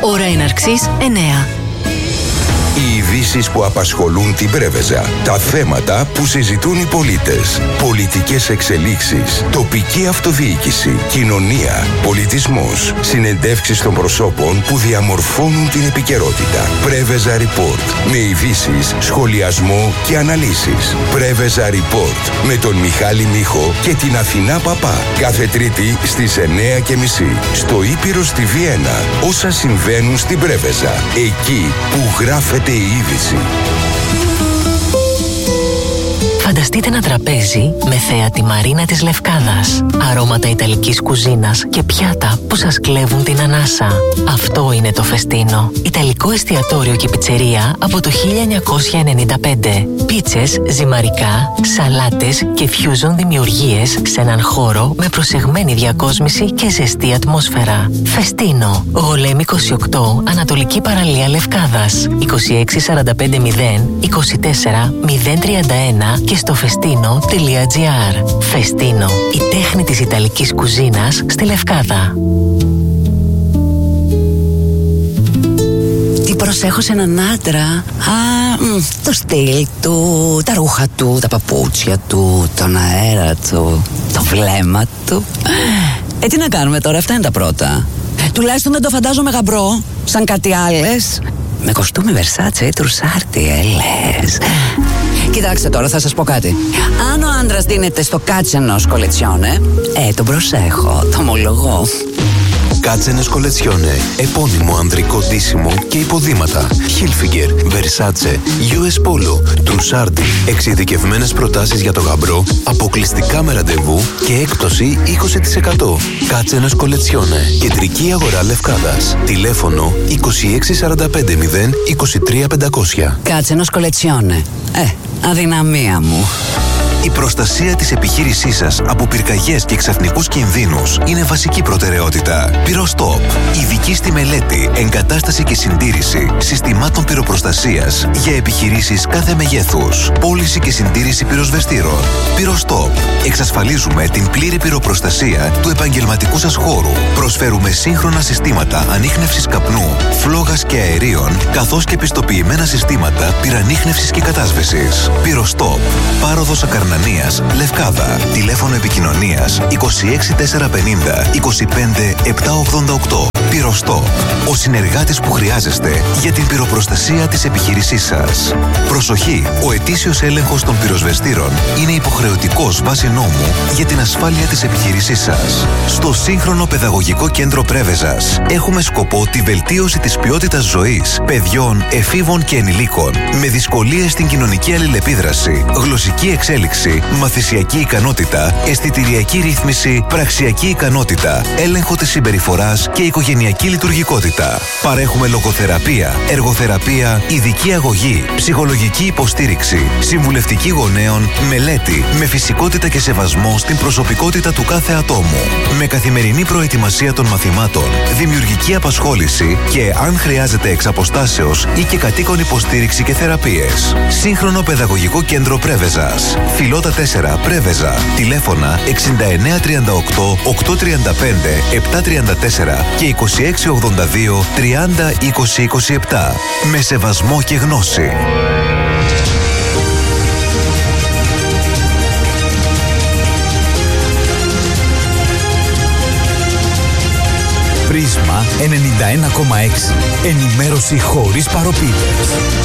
Ώρα έναρξης 9. Οι ειδήσεις που απασχολούν την Πρέβεζα. Τα θέματα που συζητούν οι πολίτες. Πολιτικές εξελίξεις. Τοπική αυτοδιοίκηση. Κοινωνία. Πολιτισμός. Συνεντεύξεις των προσώπων που διαμορφώνουν την επικαιρότητα. Πρέβεζα Report. Με ειδήσεις, σχολιασμό και αναλύσεις. Πρέβεζα Report. Με τον Μιχάλη Μίχο και την Αθηνά Παπά. Κάθε Τρίτη στις 9:30. Στο Ήπειρο στη Βιέννα. Όσα συμβαίνουν στην Πρέβεζα. Εκεί που γράφεται η είδηση. Φανταστείτε ένα τραπέζι με θέα τη Μαρίνα της Λευκάδας, αρώματα ιταλικής κουζίνας και πιάτα που σας κλέβουν την ανάσα. Αυτό είναι το Φεστίνο. Ιταλικό εστιατόριο και πιτσερία από το 1995. Πίτσες, ζυμαρικά, σαλάτες και fusion δημιουργίες σε έναν χώρο με προσεγμένη διακόσμηση και ζεστή ατμόσφαιρα. Φεστίνο. Γολέμη 28, Ανατολική Παραλία Λευκάδας. 26450 24 031 και στο festino.gr. Φεστίνο, η τέχνη της Ιταλικής κουζίνας στη Λευκάδα. Τι προσέχω σε έναν άντρα? Το στυλ του, τα ρούχα του, τα παπούτσια του, τον αέρα του, το βλέμμα του. Τι να κάνουμε τώρα, αυτά είναι τα πρώτα. Τουλάχιστον δεν το φαντάζομαι γαμπρό, σαν κάτι άλλες. Με κοστούμι Versace ή Τρουσάρτι, λες. Κοιτάξτε τώρα, θα σας πω κάτι. Αν ο άντρας δίνεται στο κάτσενος κολετσιόνε, τον προσέχω, το ομολογώ. Κάτσενες κολετσιόνε, επώνυμο ανδρικό ντύσιμο και υποδήματα. Hilfiger, Versace, US Polo, Trussardi. Εξειδικευμένες προτάσεις για το γαμπρό, αποκλειστικά με ραντεβού και έκπτωση 20%. Κάτσενες κολετσιόνε, κεντρική αγορά Λευκάδας. Τηλέφωνο 26450 23500. Κάτσενος κολετσιόνε. Αδυναμία μου. Η προστασία της επιχείρησής σας από πυρκαγιές και ξαφνικούς κινδύνους είναι βασική προτεραιότητα. Πυρostop. Ειδική στη μελέτη, εγκατάσταση και συντήρηση συστημάτων πυροπροστασίας για επιχειρήσεις κάθε μεγέθους. Πώληση και συντήρηση πυροσβεστήρων. Πυρostop. Εξασφαλίζουμε την πλήρη πυροπροστασία του επαγγελματικού σας χώρου. Προσφέρουμε σύγχρονα συστήματα ανίχνευσης καπνού, φλόγας και αερίων, καθώς και πιστοποιημένα συστήματα πυρανίχνευσης και κατάσβεσης. Πυρostop. Πάροδος Ακαρνανίας, Λευκάδα. Τηλέφωνο επικοινωνίας 26450 25 788. Πυρostop. Ο συνεργάτης που χρειάζεστε για την πυροπροστασία της επιχείρησής σας. Προσοχή! Ο ετήσιος έλεγχος των πυροσβεστήρων είναι υποχρεωτικός βάσει νόμου για την ασφάλεια της επιχείρησής σας. Στο σύγχρονο παιδαγωγικό κέντρο Πρέβεζας έχουμε σκοπό τη βελτίωση της ποιότητας ζωής παιδιών, εφήβων και ενηλίκων με δυσκολίες στην κοινωνική αλληλεπίδραση, γλωσσική εξέλιξη, μαθησιακή ικανότητα, αισθητηριακή ρύθμιση, πραξιακή ικανότητα, έλεγχο της συμπεριφοράς και οικογενειακή λειτουργικότητα. Παρέχουμε λογοθεραπεία, εργοθεραπεία, ειδική αγωγή, ψυχολογική υποστήριξη, συμβουλευτική γονέων, μελέτη, με φυσικότητα και σεβασμό στην προσωπικότητα του κάθε ατόμου. Με καθημερινή προετοιμασία των μαθημάτων, δημιουργική απασχόληση και, αν χρειάζεται εξ αποστάσεως ή και κατοίκον υποστήριξη και θεραπείες. Σύγχρονο παιδαγωγικό κέντρο Πρέβεζας. Φιλότα 4 Πρέβεζα. Τηλέφωνα 6938 835 734 και 2682 30 20 27. Με σεβασμό και γνώση. Πρίσμα 91,6. Ενημέρωση χωρίς παροπίδες.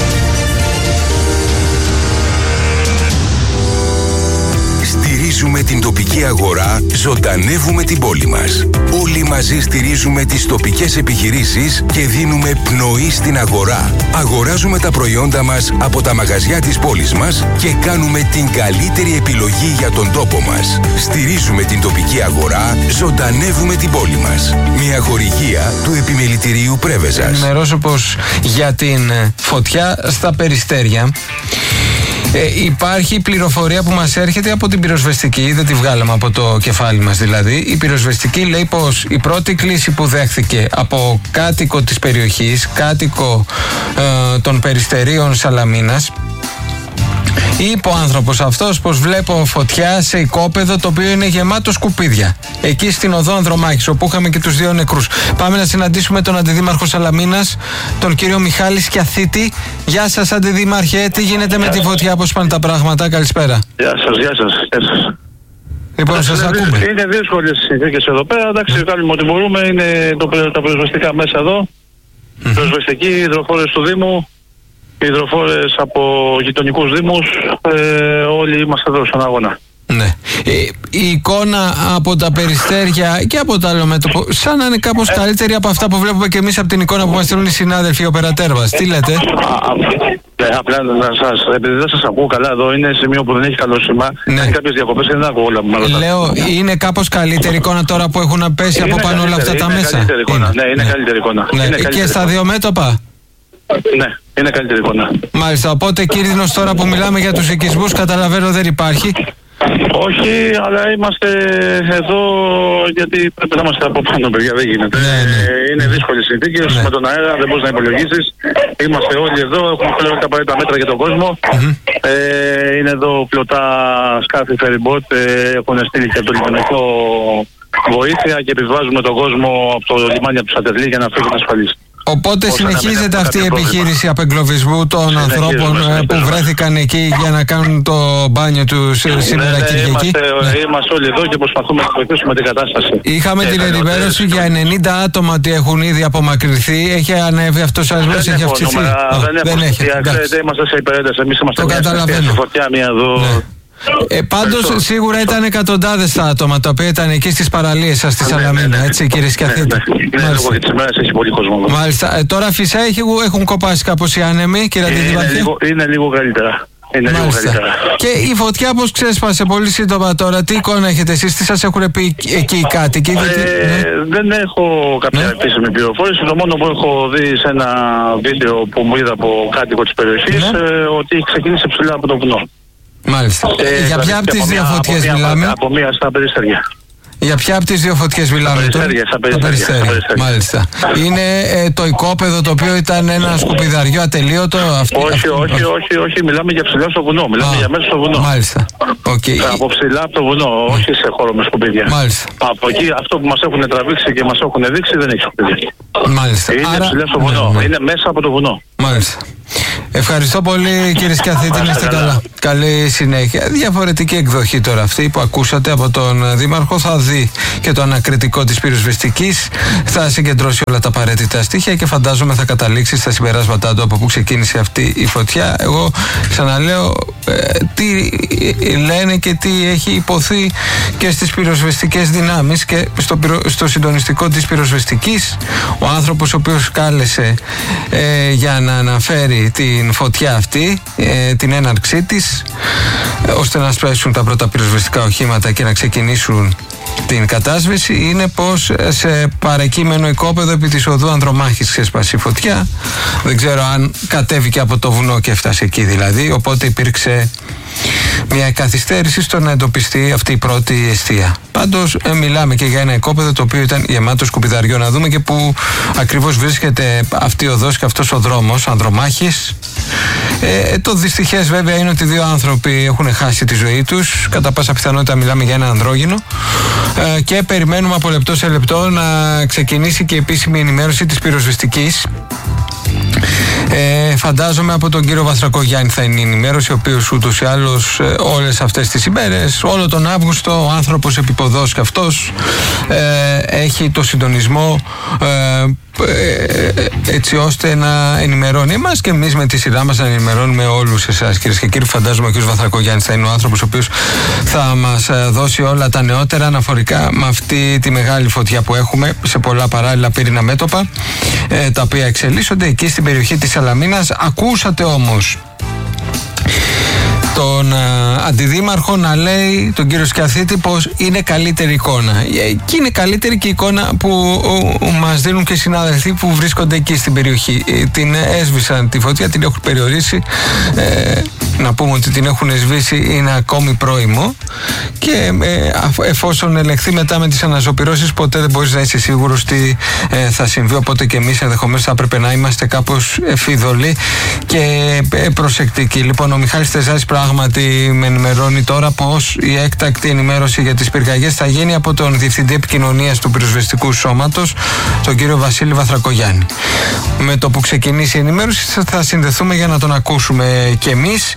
Στηρίζουμε την τοπική αγορά, ζωντανεύουμε την πόλη μας. Όλοι μαζί στηρίζουμε τις τοπικές επιχειρήσεις και δίνουμε πνοή στην αγορά. Αγοράζουμε τα προϊόντα μας από τα μαγαζιά της πόλης μας και κάνουμε την καλύτερη επιλογή για τον τόπο μας. Στηρίζουμε την τοπική αγορά, ζωντανεύουμε την πόλη μας. Μια χορηγία του Επιμελητηρίου Πρέβεζας. Ενημερώσω πως για την φωτιά στα Περιστέρια υπάρχει πληροφορία που μας έρχεται από την πυροσβεστική, δεν τη βγάλαμε από το κεφάλι μας δηλαδή. Η πυροσβεστική λέει πως η πρώτη κλήση που δέχθηκε από κάτοικο της περιοχής, κάτοικο των Περιστερίων Σαλαμίνας, Είπε ο άνθρωπος αυτός πως βλέπω φωτιά σε οικόπεδο το οποίο είναι γεμάτο σκουπίδια. Εκεί στην οδό Ανδρομάχης, όπου είχαμε και τους 2 νεκρούς. Πάμε να συναντήσουμε τον Αντιδήμαρχο Σαλαμίνας, τον κύριο Μιχάλη Σκιαθίτη. Γεια σας, Αντιδήμαρχε, τι γίνεται με τη φωτιά, πώς πάνε τα πράγματα? Καλησπέρα. Γεια σας. Λοιπόν, σας ακούμε. Είναι δύσκολες συνθήκες εδώ πέρα. Εντάξει, κάνουμε ό,τι μπορούμε. Είναι τα πυροσβεστικά μέσα εδώ. Πυροσβεστικοί, υδροφόρες του Δήμου, υδροφόρες από γειτονικούς δήμους. Όλοι είμαστε εδώ στον αγώνα. Ναι. Η εικόνα από τα Περιστέρια και από το άλλο μέτωπο, σαν να είναι κάπως καλύτερη από αυτά που βλέπουμε και εμείς από την εικόνα που μας στέλνουν οι συνάδελφοι, οι οπερατέρ μας. Τι λέτε? Απλά επειδή δεν σας ακούω καλά εδώ, είναι σημείο που δεν έχει καλό σήμα. Ναι. Έχει κάποιες διακοπές και δεν ακούω όλα που με ρωτάτε. Λέω, είναι κάπως καλύτερη εικόνα τώρα που έχουν πέσει από πάνω όλα αυτά τα μέσα? Ναι, είναι καλύτερη εικόνα. Ναι. Και στα 2 μέτωπα? Ναι, είναι καλύτερη εικόνα. Μάλιστα, οπότε κίνδυνος τώρα που μιλάμε για τους οικισμούς, καταλαβαίνω δεν υπάρχει. Όχι, αλλά είμαστε εδώ γιατί πρέπει να είμαστε από πάνω, παιδιά, δεν γίνεται. Ναι. Είναι δύσκολες συνθήκες, με τον αέρα δεν μπορείς να υπολογίσεις. Είμαστε όλοι εδώ, έχουμε φέρει τα απαραίτητα μέτρα για τον κόσμο. Είναι εδώ πλωτά σκάφη, φεριμπότ, έχουν στείλει και από το λιμενικό βοήθεια και επιβάζουμε τον κόσμο από το λιμάνι από τους Ατελεί για να φύγουν ασφαλείς. Οπότε συνεχίζεται αυτή η επιχείρηση απεγκλωβισμού των ανθρώπων που βρέθηκαν εκεί για να κάνουν το μπάνιο τους σήμερα Κυριακή. Είμαστε όλοι εδώ και προσπαθούμε να βοηθήσουμε την κατάσταση. Είχαμε την ενημέρωση για 90 άτομα ότι έχουν ήδη απομακρυνθεί. Έχει ανέβει αυτός ο αριθμός, έχει αυξηθεί? Δεν έχει. Είμαστε σε υπερένταση. Εμείς είμαστε σε φωτιά μία εδώ. Πάντως σίγουρα ήταν εκατοντάδες τα άτομα τα οποία ήταν εκεί στις παραλίες σας στη Σαλαμίνα, έτσι κύριε Σκιαθίτη? Ναι, λόγω και τις ημέρες έχει πολύ κόσμο. Μάλιστα. Τώρα φυσικά έχουν κοπάσει κάπως οι άνεμοι, κύριε Αντιδήμαρχε? Είναι λίγο καλύτερα. Και η φωτιά πώς ξέσπασε πολύ σύντομα τώρα? Τι εικόνα έχετε εσείς, τι σας έχουν πει εκεί οι κάτοικοι? Δεν έχω κάποια επίσημη πληροφόρηση. Το μόνο που έχω δει σε ένα βίντεο που μου είδα από κάτοικο της περιοχής ότι έχει ξεκινήσει ψηλά από το βουνό. Μάλιστα. Για ποια από τις 2 φωτιές μιλάμε? Από μία στα Περιστέρια. Για ποια από τις 2 φωτιές μιλάμε τώρα? Στα Περιστέρια. Μάλιστα. Είναι το οικόπεδο το οποίο ήταν ένα σκουπιδαριό ατελείωτο? Όχι. Μιλάμε για ψηλά στο βουνό. Μιλάμε για μέσα στο βουνό. Μάλιστα. Από ψηλά από το βουνό, όχι σε χώρο με σκουπίδια. Μάλιστα. Από εκεί αυτό που μας έχουν τραβήξει και μας έχουν δείξει δεν έχει σκουπίδια. Μάλιστα. Είναι ψηλά στο βουνό. Είναι μέσα από το βουνό. Μάλιστα. Ευχαριστώ πολύ κύριε Σκιαθίτη, να είστε καλά. Καλή συνέχεια. Διαφορετική εκδοχή τώρα αυτή που ακούσατε από τον Δήμαρχο. Θα δει και το ανακριτικό της πυροσβεστικής, θα συγκεντρώσει όλα τα απαραίτητα στοιχεία και φαντάζομαι θα καταλήξει στα συμπεράσματά του από που ξεκίνησε αυτή η φωτιά. Εγώ ξαναλέω τι λένε και τι έχει υποθεί και στις πυροσβεστικές δυνάμεις και στο συντονιστικό της πυροσβεστικής. Ο άνθρωπος ο οποίος κάλεσε για να αναφέρει την φωτιά αυτή, την έναρξή της, ώστε να σπέσουν τα πρώτα πυροσβεστικά οχήματα και να ξεκινήσουν την κατάσβεση, είναι πως σε παρεκείμενο οικόπεδο επί της οδού Ανδρομάχης ξέσπασε η φωτιά. Δεν ξέρω αν κατέβηκε από το βουνό και έφτασε εκεί δηλαδή, οπότε υπήρξε μια καθυστέρηση στο να εντοπιστεί αυτή η πρώτη εστία. Πάντως μιλάμε και για ένα οικόπεδο το οποίο ήταν γεμάτο σκουπιδαριό. Να δούμε και που ακριβώς βρίσκεται αυτή η οδός και αυτός ο δρόμος Ανδρομάχης. Το δυστυχές βέβαια είναι ότι 2 άνθρωποι έχουν χάσει τη ζωή τους. Κατά πάσα πιθανότητα μιλάμε για ένα ανδρόγυνο. Και περιμένουμε από λεπτό σε λεπτό να ξεκινήσει και η επίσημη ενημέρωση της πυροσβεστικής. Φαντάζομαι από τον κύριο Βαθρακογιάννη θα είναι η ενημέρωση, ο οποίος ούτως ή άλλως όλες αυτές τις ημέρες, όλο τον Αύγουστο, ο άνθρωπος επιποδός και αυτός έχει το συντονισμό έτσι ώστε να ενημερώνει εμάς και εμείς με τη σειρά μας να ενημερώνουμε όλους εσάς, κυρίες και κύριοι. Φαντάζομαι ο κ. Βαθρακογιάννης θα είναι ο άνθρωπος ο οποίος θα μας δώσει όλα τα νεότερα αναφορικά με αυτή τη μεγάλη φωτιά που έχουμε σε πολλά παράλληλα πύρινα μέτωπα, τα οποία εξελίσσονται εκεί στην περιοχή της Σαλαμίνας. Ακούσατε όμως τον Αντιδήμαρχο να λέει, τον κύριο Σκιαθίτη, πως είναι καλύτερη εικόνα. Και είναι καλύτερη και η εικόνα που μας δίνουν και οι συνάδελφοι που βρίσκονται εκεί στην περιοχή. Την έσβησαν τη φωτιά, την έχουν περιορίσει να πούμε ότι την έχουν σβήσει είναι ακόμη πρόημο και εφόσον ελεγχθεί μετά με τις αναζωπυρώσεις ποτέ δεν μπορείς να είσαι σίγουρος τι θα συμβεί, οπότε και εμείς ενδεχομένως θα έπρεπε να είμαστε κάπως εφίδωλοι και προσεκτικοί. Λοιπόν, ο Μιχάλης Τεζάρης πράγματι με ενημερώνει τώρα πως η έκτακτη ενημέρωση για τις πυρκαγιές θα γίνει από τον Διευθυντή Επικοινωνίας του Πυροσβεστικού Σώματος, τον κύριο Βασίλη Βαθρακογιάννη. Με το που ξεκινήσει η ενημέρωση θα συνδεθούμε για να τον ακούσουμε κι εμείς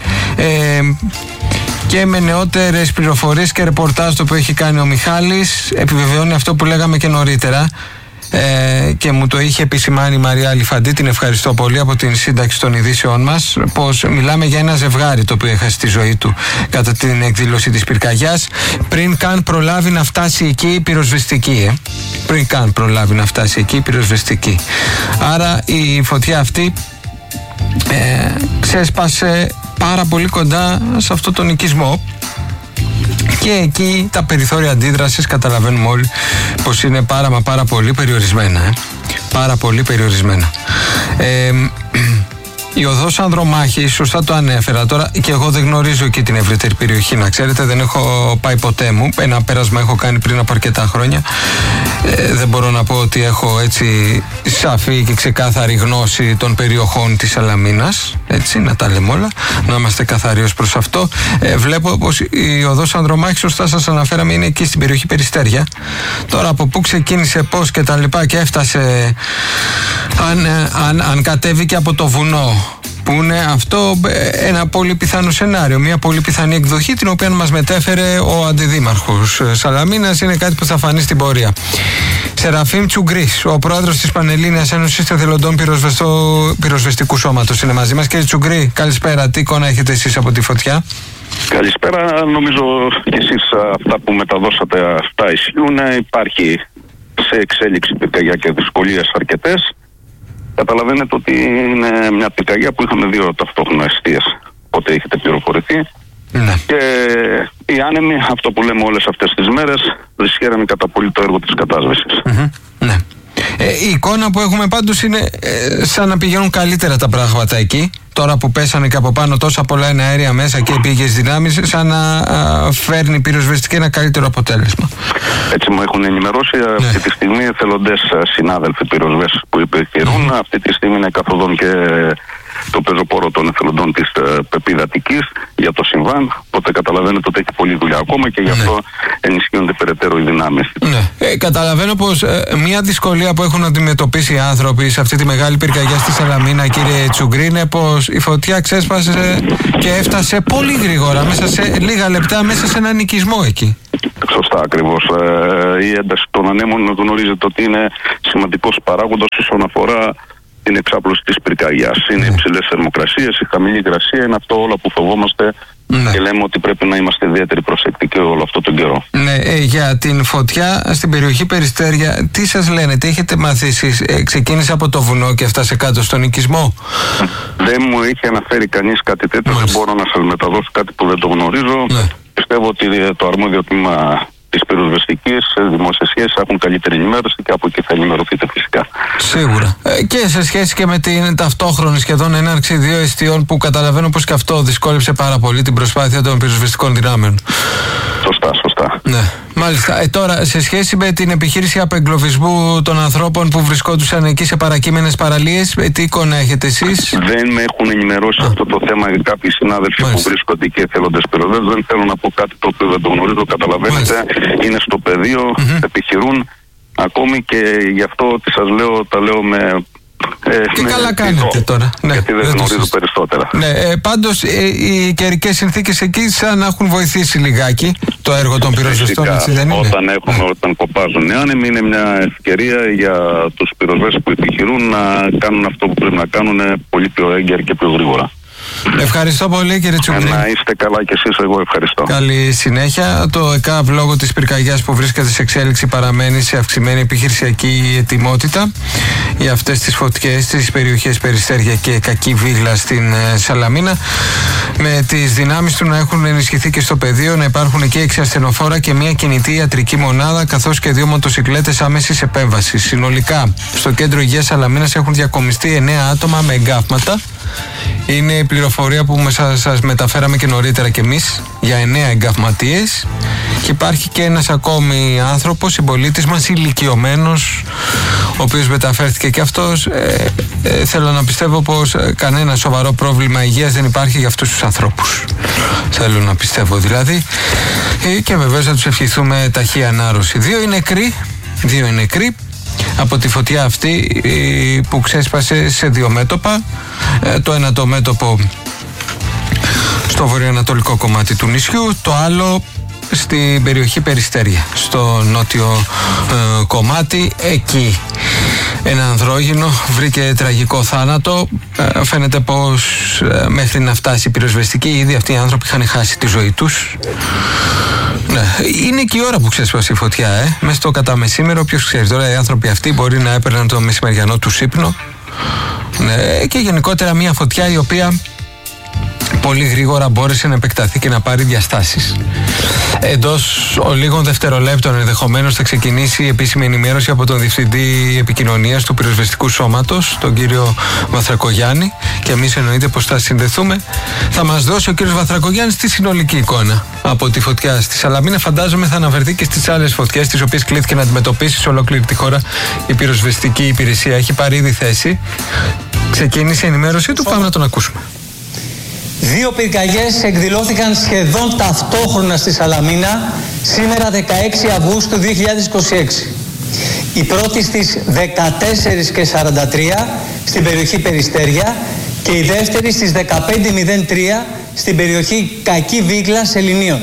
και με νεότερες πληροφορίες και ρεπορτάζ το που έχει κάνει ο Μιχάλης. Επιβεβαιώνει αυτό που λέγαμε και νωρίτερα και μου το είχε επισημάνει η Μαρία Αλιφαντή, την ευχαριστώ πολύ, από την σύνταξη των ειδήσεών μας, πως μιλάμε για ένα ζευγάρι το οποίο έχασε τη ζωή του κατά την εκδήλωση της πυρκαγιάς πριν καν προλάβει να φτάσει εκεί η πυροσβεστική πριν καν προλάβει να φτάσει εκεί η πυροσβεστική. Άρα η φωτιά αυτή ξέσπασε πάρα πολύ κοντά σε αυτό τον οικισμό και εκεί τα περιθώρια αντίδρασης καταλαβαίνουμε όλοι πως είναι πάρα πολύ περιορισμένα. Πάρα πολύ περιορισμένα. Η οδός Ανδρομάχης, σωστά το ανέφερα τώρα, και εγώ δεν γνωρίζω εκεί την ευρύτερη περιοχή, να ξέρετε, δεν έχω πάει ποτέ μου. Ένα πέρασμα έχω κάνει πριν από αρκετά χρόνια. Δεν μπορώ να πω ότι έχω έτσι σαφή και ξεκάθαρη γνώση των περιοχών της Σαλαμίνας, έτσι, να τα λέμε όλα, να είμαστε καθαροί ως προς αυτό. Βλέπω πως η οδός Ανδρομάχης, σωστά σας αναφέραμε, είναι εκεί στην περιοχή Περιστέρια. Τώρα από πού ξεκίνησε, πώς και τα λοιπά και έφτασε, αν κατέβηκε από το βουνό, που είναι αυτό ένα πολύ πιθανό σενάριο, μια πολύ πιθανή εκδοχή την οποία μας μετέφερε ο αντιδήμαρχος Σαλαμίνας, είναι κάτι που θα φανεί στην πορεία. Σεραφείμ Τσουγκρής, ο πρόεδρος της Πανελλήνιας Ένωσης Εθελοντών Πυροσβεστικού Σώματος, είναι μαζί μας. Κύριε Τσουγκρή, καλησπέρα, τι εικόνα έχετε εσείς από τη φωτιά? Καλησπέρα, νομίζω και εσείς αυτά που μεταδώσατε αυτά ισχύουν. Υπάρχει σε εξέλιξη πυρκαγιά και δυσκολίες αρκετές. Καταλαβαίνετε ότι είναι μια πυρκαγιά που είχαμε δύο ταυτόχρονα εστίες, οπότε έχετε πληροφορηθεί. Ναι. Και οι άνεμοι, αυτό που λέμε όλες αυτές τις μέρες, δυσχέρανε κατά πολύ το έργο της κατάσβεσης. Ναι. Η εικόνα που έχουμε πάντως είναι σαν να πηγαίνουν καλύτερα τα πράγματα εκεί. Τώρα που πέσανε και από πάνω τόσα πολλά αέρια μέσα και πήγες δυνάμεις, σαν να φέρνει πυροσβεστική ένα καλύτερο αποτέλεσμα. Έτσι μου έχουν ενημερώσει. Ναι. Αυτή τη στιγμή εθελοντές συνάδελφοι πυροσβέστες που υπηρετούν. Αυτή τη στιγμή είναι καθοδόν και το πεζοπόρο των εθελοντών της Πεπίδα Αττικής για το συμβάν. Οπότε καταλαβαίνετε ότι έχει πολλή δουλειά ακόμα και γι' αυτό ενισχύονται περαιτέρω οι δυνάμεις. Ναι. Καταλαβαίνω πως μια δυσκολία που έχουν αντιμετωπίσει οι άνθρωποι σε αυτή τη μεγάλη πυρκαγιά στη Σαλαμίνα, κύριε Τσουγκρή, είναι πως η φωτιά ξέσπασε και έφτασε πολύ γρήγορα, μέσα σε λίγα λεπτά, μέσα σε έναν οικισμό εκεί. Σωστά, ακριβώς. Η ένταση των ανέμων γνωρίζετε ότι είναι σημαντικός παράγοντας όσον αφορά την εξάπλωση της πυρκαγιάς. Είναι υψηλές θερμοκρασίες, η χαμηλή υγρασία, είναι αυτό όλα που φοβόμαστε και λέμε ότι πρέπει να είμαστε ιδιαίτερη προσεκτικοί όλο αυτό τον καιρό. Ναι, για την φωτιά στην περιοχή Περιστέρια, τι σας λένε, τι έχετε μάθει εσείς? Ξεκίνησε από το βουνό και έφτασε κάτω στον οικισμό? Δεν μου είχε αναφέρει κανείς κάτι τέτοιο, δεν μπορώ να σας μεταδώσω κάτι που δεν το γνωρίζω. Πιστεύω ότι το αρμόδιο τμήμα της πυροσβεστικής δημόσιες σχέσεις έχουν καλύτερη ενημέρωση και από εκεί θα ενημερωθείτε φυσικά. Σίγουρα. Και σε σχέση και με την ταυτόχρονη σχεδόν έναρξη δύο εστιών που καταλαβαίνω πως και αυτό δυσκόλεψε πάρα πολύ την προσπάθεια των πυροσβεστικών δυνάμεων. Σωστά. Ναι. Μάλιστα. Τώρα, σε σχέση με την επιχείρηση απεγκλωβισμού των ανθρώπων που βρισκόντουσαν εκεί σε παρακείμενες παραλίες, τι εικόνα έχετε εσείς? Δεν με έχουν ενημερώσει αυτό το θέμα κάποιοι συνάδελφοι που βρίσκονται εκεί εθελοντές πυροσβέστες. Δεν θέλω να πω κάτι το οποίο δεν το γνωρίζω. Καταλαβαίνετε, είναι στο πεδίο, επιχειρούν ακόμη και γι' αυτό ότι σας λέω, τα λέω με. Τι καλά κάνετε τώρα. Γιατί δεν γνωρίζω περισσότερα. Ναι, πάντως οι καιρικές συνθήκες εκεί σαν να έχουν βοηθήσει λιγάκι το έργο των πυροσβεστών, έτσι δεν είναι? Όταν κοπάζουν οι άνεμοι, είναι μια ευκαιρία για τους πυροσβέστες που επιχειρούν να κάνουν αυτό που πρέπει να κάνουν πολύ πιο έγκαιρα και πιο γρήγορα. Ευχαριστώ πολύ, κύριε Τσουγκρή. Να είστε καλά κι εσείς, εγώ ευχαριστώ. Καλή συνέχεια. Το ΕΚΑΒ λόγω της πυρκαγιάς που βρίσκεται σε εξέλιξη παραμένει σε αυξημένη επιχειρησιακή ετοιμότητα για αυτές τις φωτιές στις περιοχές Περιστέρια και Κακή Βίγλα στην Σαλαμίνα, με τις δυνάμεις του να έχουν ενισχυθεί και στο πεδίο, να υπάρχουν εκεί 6 ασθενοφόρα και μια κινητή ιατρική μονάδα, καθώς και 2 μοτοσικλέτες άμεσης επέμβασης. Συνολικά στο κέντρο υγείας Σαλαμίνας έχουν διακομιστεί 9 άτομα με εγκάφματα Είναι η πληροφορία που σας μεταφέραμε και νωρίτερα κι εμείς για 9 εγκαυματίες. Και υπάρχει και ένας ακόμη άνθρωπος, συμπολίτης μας, ηλικιωμένος, ο οποίος μεταφέρθηκε και αυτός. Θέλω να πιστεύω πως κανένα σοβαρό πρόβλημα υγείας δεν υπάρχει για αυτούς τους ανθρώπους. Θέλω να πιστεύω δηλαδή. Και βεβαίως να τους ευχηθούμε ταχύ ανάρρωση. Δύο είναι νεκροί από τη φωτιά αυτή που ξέσπασε σε 2 μέτωπα. Το ένα το μέτωπο στο βορειοανατολικό κομμάτι του νησιού, το άλλο στην περιοχή Περιστέρια, στο νότιο κομμάτι. Εκεί ένα ανδρόγυνο βρήκε τραγικό θάνατο. Φαίνεται πως μέχρι να φτάσει η πυροσβεστική ήδη αυτοί οι άνθρωποι είχαν χάσει τη ζωή τους. Ναι. Είναι και η ώρα που ξέσπασε η φωτιά, μέσα στο καταμεσήμερο. Ποιος ξέρει, τώρα οι άνθρωποι αυτοί μπορεί να έπαιρναν το μεσημεριανό του ύπνο. Ναι. Και γενικότερα μια φωτιά η οποία πολύ γρήγορα μπόρεσε να επεκταθεί και να πάρει διαστάσεις. Εντός λίγων δευτερολέπτων ενδεχομένως θα ξεκινήσει η επίσημη ενημέρωση από τον Διευθυντή Επικοινωνίας του Πυροσβεστικού Σώματος, τον κύριο Βαθρακογιάννη, και εμείς εννοείται πως θα συνδεθούμε. Θα μας δώσει ο κύριος Βαθρακογιάννης τη συνολική εικόνα από τη φωτιά στη Σαλαμίνα. Φαντάζομαι θα αναφερθεί και στις άλλες φωτιές τις οποίες κλήθηκε να αντιμετωπίσει σε ολόκληρη τη χώρα η πυροσβεστική υπηρεσία. Έχει πάρει ήδη θέση. Ξεκίνησε η ενημέρωσή του, πάμε να τον ακούσουμε. 2 πυρκαγιές εκδηλώθηκαν σχεδόν ταυτόχρονα στη Σαλαμίνα σήμερα 16 Αυγούστου 2026. Η πρώτη στις 14:43 στην περιοχή Περιστέρια και η δεύτερη στις 15:03 στην περιοχή Κακή Βίγλα Σεληνίων.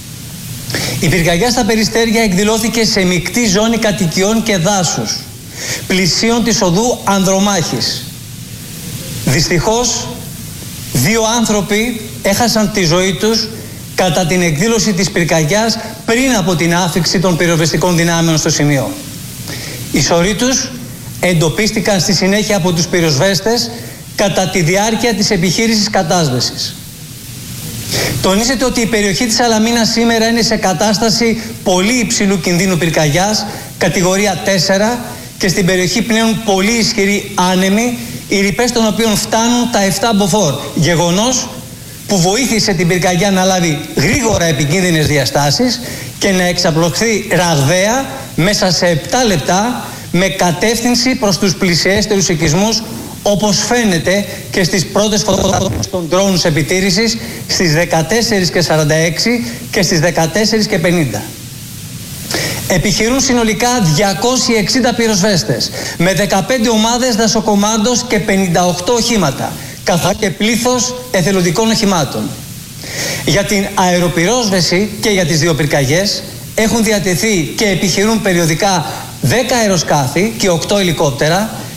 Η πυρκαγιά στα Περιστέρια εκδηλώθηκε σε μεικτή ζώνη κατοικιών και δάσους, πλησίων της οδού Ανδρομάχης. Δυστυχώς, 2 άνθρωποι έχασαν τη ζωή τους κατά την εκδήλωση της πυρκαγιάς πριν από την άφιξη των πυροσβεστικών δυνάμεων στο σημείο. Οι σωροί τους εντοπίστηκαν στη συνέχεια από τους πυροσβέστες κατά τη διάρκεια της επιχείρησης κατάσβεσης. Τονίζεται ότι η περιοχή της Σαλαμίνας σήμερα είναι σε κατάσταση πολύ υψηλού κινδύνου πυρκαγιάς, κατηγορία 4, και στην περιοχή πνέουν πολύ ισχυροί άνεμοι, οι ρηπές των οποίων φτάνουν τα 7 μποφόρ. Γεγονός που βοήθησε την πυρκαγιά να λάβει γρήγορα επικίνδυνες διαστάσεις και να εξαπλωθεί ραγδαία μέσα σε 7 λεπτά με κατεύθυνση προς τους πλησιέστερους οικισμούς, όπως φαίνεται και στις πρώτες φωτογραφίες των drones επιτήρησης στις 14:46 και στις 14:50. Επιχειρούν συνολικά 260 πυροσβέστες με 15 ομάδες δασοκομάντος και 58 οχήματα, καθώς και πλήθος εθελοντικών οχημάτων. Για την αεροπυρόσβεση και για τις 2 πυρκαγιές έχουν διατεθεί και επιχειρούν περιοδικά 10 αεροσκάφη και 8 ελικόπτερα,